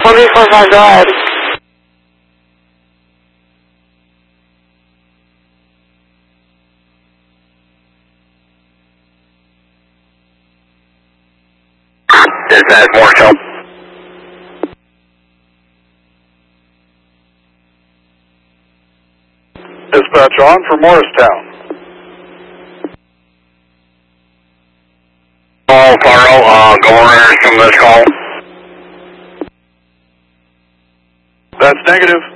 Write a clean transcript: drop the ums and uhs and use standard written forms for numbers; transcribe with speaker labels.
Speaker 1: 145, go ahead.
Speaker 2: Dispatch, Morristown.
Speaker 3: Dispatch on for Morristown.
Speaker 2: Call, Faro, Governor from this call.
Speaker 3: That's negative.